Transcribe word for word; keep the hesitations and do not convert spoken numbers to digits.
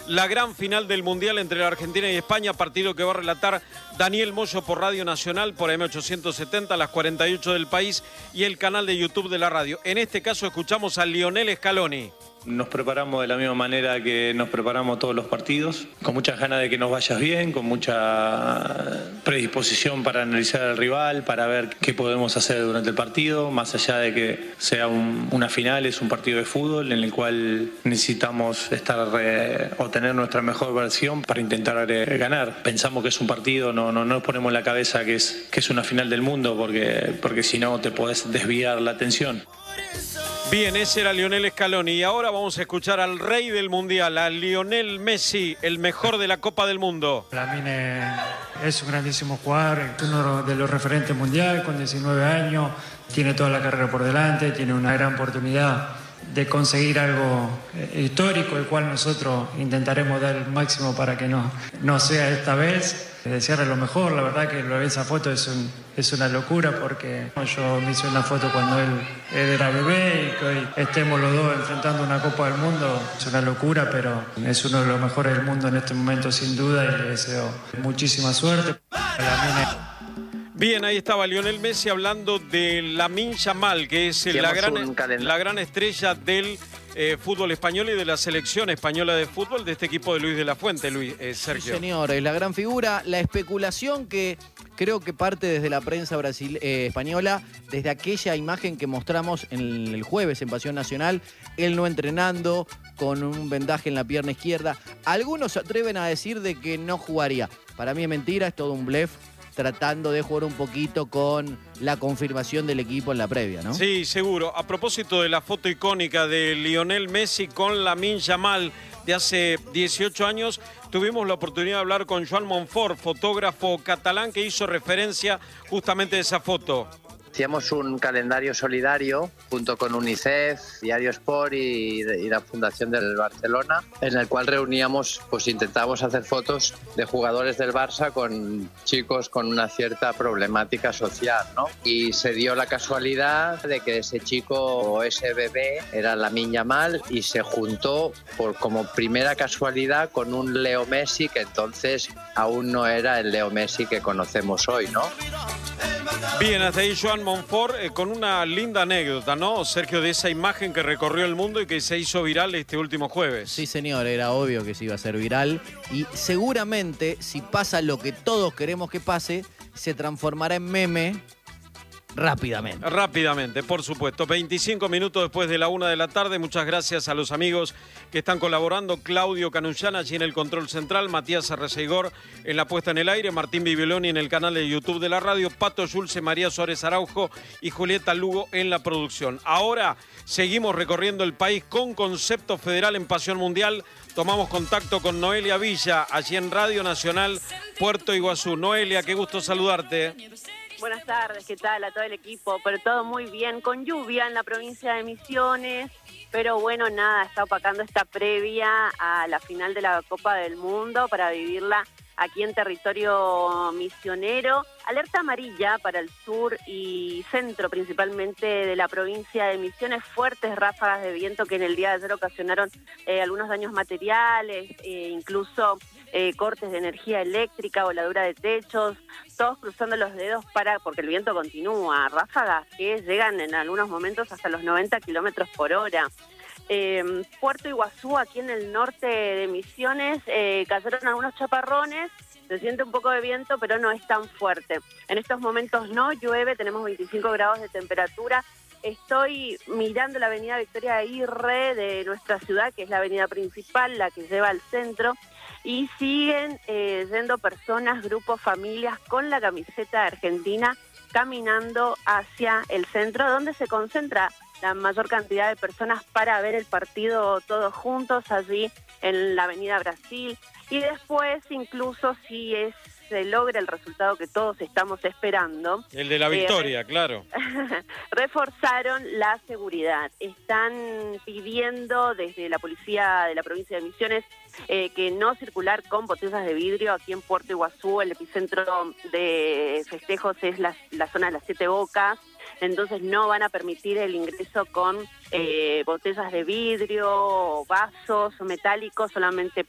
la gran final del Mundial entre la Argentina y España, partido que va a relatar Daniel Moyo por Radio Nacional, por M ochocientos setenta, las cuarenta y ocho del país y el canal de YouTube de la radio. En este caso escuchamos a Lionel Scaloni. Nos preparamos de la misma manera que nos preparamos todos los partidos, con muchas ganas de que nos vaya bien, con mucha predisposición para analizar al rival, para ver qué podemos hacer durante el partido, más allá de que sea un, una final, es un partido de fútbol en el cual necesitamos estar eh, o tener nuestra mejor versión para intentar eh, ganar. Pensamos que es un partido, no, no, no nos ponemos en la cabeza que es, que es una final del mundo, porque, porque si no te podés desviar la atención. Bien, ese era Lionel Scaloni y ahora vamos a escuchar al rey del Mundial, a Lionel Messi, el mejor de la Copa del Mundo. Lamine es un grandísimo jugador, uno de los referentes mundial, con diecinueve años, tiene toda la carrera por delante, tiene una gran oportunidad de conseguir algo histórico, el cual nosotros intentaremos dar el máximo para que no, no sea esta vez. Desearle lo mejor, la verdad que lo de esa foto es, un, es una locura, porque yo me hice una foto cuando él, él era bebé y que hoy estemos los dos enfrentando una Copa del Mundo, es una locura, pero es uno de los mejores del mundo en este momento sin duda y le deseo muchísima suerte. Bien, ahí estaba Lionel Messi hablando de Lamine Yamal, que es la gran, la gran estrella del eh, fútbol español y de la selección española de fútbol de este equipo de Luis de la Fuente, Luis, eh, Sergio. Sí, señor, es la gran figura, la especulación que creo que parte desde la prensa brasil, eh, española, desde aquella imagen que mostramos en el jueves en Pasión Nacional, él no entrenando, con un vendaje en la pierna izquierda. Algunos se atreven a decir de que no jugaría. Para mí es mentira, es todo un blef, tratando de jugar un poquito con la confirmación del equipo en la previa, ¿no? Sí, seguro. A propósito de la foto icónica de Lionel Messi con Lamine Yamal de hace dieciocho años, tuvimos la oportunidad de hablar con Joan Monfort, fotógrafo catalán, que hizo referencia justamente a esa foto. Hacíamos un calendario solidario junto con UNICEF, Diario Sport y, y la Fundación del Barcelona, en el cual reuníamos, pues intentábamos hacer fotos de jugadores del Barça con chicos con una cierta problemática social, ¿no? Y se dio la casualidad de que ese chico o ese bebé era Lamine Yamal y se juntó por como primera casualidad con un Leo Messi que entonces aún no era el Leo Messi que conocemos hoy, ¿no? Bien, hasta ahí Joan Monfort eh, con una linda anécdota, ¿no, Sergio? De esa imagen que recorrió el mundo y que se hizo viral este último jueves. Sí, señor, era obvio que se iba a hacer viral y seguramente si pasa lo que todos queremos que pase, se transformará en meme rápidamente. Rápidamente, por supuesto. veinticinco minutos después de la una de la tarde. Muchas gracias a los amigos que están colaborando. Claudio Canullana allí en el control central, Matías Arreceigor en la puesta en el aire, Martín Bibiloni en el canal de YouTube de la radio, Pato Yulce, María Suárez Araujo y Julieta Lugo en la producción. Ahora seguimos recorriendo el país con concepto federal en Pasión Mundial. Tomamos contacto con Noelia Villa, allí en Radio Nacional, Puerto Iguazú. Noelia, qué gusto saludarte. Buenas tardes, ¿qué tal a todo el equipo? Pero todo muy bien, con lluvia en la provincia de Misiones, pero bueno, nada, está opacando esta previa a la final de la Copa del Mundo para vivirla aquí en territorio misionero. Alerta amarilla para el sur y centro principalmente de la provincia de Misiones, fuertes ráfagas de viento que en el día de ayer ocasionaron eh, algunos daños materiales, eh, incluso eh, cortes de energía eléctrica, voladura de techos, todos cruzando los dedos para porque el viento continúa, ráfagas que llegan en algunos momentos hasta los noventa kilómetros por hora. Eh, Puerto Iguazú, aquí en el norte de Misiones, eh, cayeron algunos chaparrones, se siente un poco de viento, pero no es tan fuerte. En estos momentos no llueve, tenemos veinticinco grados de temperatura. Estoy mirando la avenida Victoria Aguirre de nuestra ciudad, que es la avenida principal, la que lleva al centro, y siguen eh, yendo personas, grupos, familias con la camiseta argentina caminando hacia el centro, donde se concentra la mayor cantidad de personas para ver el partido todos juntos allí en la avenida Brasil. Y después, incluso si es, se logra el resultado que todos estamos esperando. El de la victoria, eh, claro. Reforzaron la seguridad. Están pidiendo desde la policía de la provincia de Misiones eh, que no circular con botellas de vidrio aquí en Puerto Iguazú. El epicentro de festejos es la, la zona de las Siete Bocas. Entonces no van a permitir el ingreso con eh, botellas de vidrio, vasos metálicos, solamente